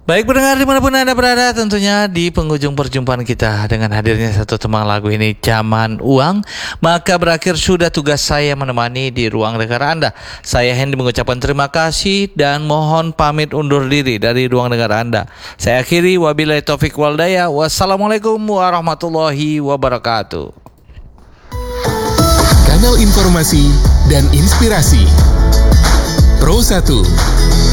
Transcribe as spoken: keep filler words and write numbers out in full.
Baik pendengar dimanapun Anda berada, tentunya di penghujung perjumpaan kita dengan hadirnya satu tembang lagu ini, Zaman Uang, maka berakhir sudah tugas saya menemani di ruang dengar Anda. Saya Hendy mengucapkan terima kasih dan mohon pamit undur diri dari ruang dengar Anda. Saya akhiri, wabillahi taufik wal hidayah. Wassalamualaikum warahmatullahi wabarakatuh. Kanal informasi dan inspirasi Pro satu.